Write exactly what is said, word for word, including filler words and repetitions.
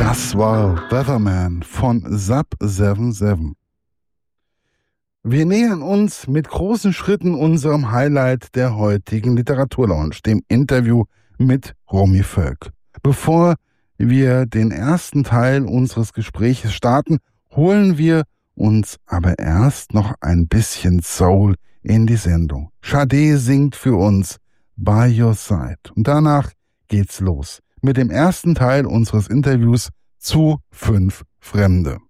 Das war Weatherman von Sub siebenundsiebzig. Wir nähern uns mit großen Schritten unserem Highlight der heutigen Literaturlounge, dem Interview mit Romy Völk. Bevor wir den ersten Teil unseres Gesprächs starten, holen wir uns aber erst noch ein bisschen Soul in die Sendung. Sade singt für uns By Your Side. Und danach geht's los mit dem ersten Teil unseres Interviews zu Fünf Fremde.